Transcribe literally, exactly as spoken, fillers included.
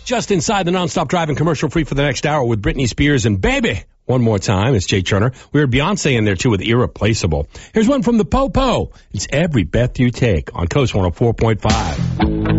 just inside the nonstop driving commercial free for the next hour with Britney Spears and Baby. One more time, it's Jay Turner. We heard Beyonce in there, too, with Irreplaceable. Here's one from the Popo. It's Every Breath You Take on Coast one oh four point five.